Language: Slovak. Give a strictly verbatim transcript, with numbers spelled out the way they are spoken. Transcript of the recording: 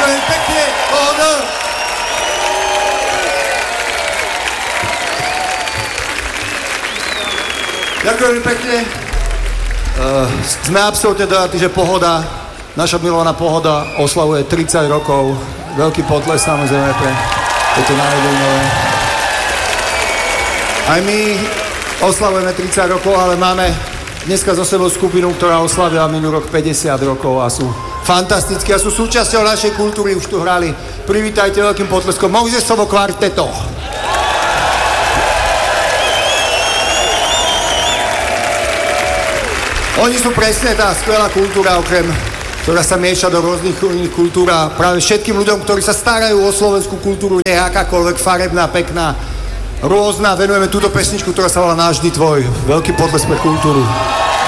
Ďakujem pekne, pohoda. Ďakujem pekne. Uh, sme absolútne dojatí, že Pohoda, naša milovaná Pohoda oslavuje tridsať rokov. Veľký potles samozrejme pre to narodenové. Aj my oslavujeme tridsať rokov, ale máme dneska so sebou skupinu, ktorá oslavila minulý rok päťdesiat rokov a sú fantastickí a sú súčasťou našej kultúry, už tu hrali. Privítajte veľkým potleskom Mojzesovo kvarteto. Oni sú presne tá skvelá kultúra, okrem, ktorá sa mieša do rôznych iných kultúr a práve všetkým ľuďom, ktorí sa starajú o slovenskú kultúru, nie je akákoľvek farebná, pekná, rôzna. Venujeme túto pesničku, ktorá sa volá Navždy tvoj. Veľký potles pre kultúru.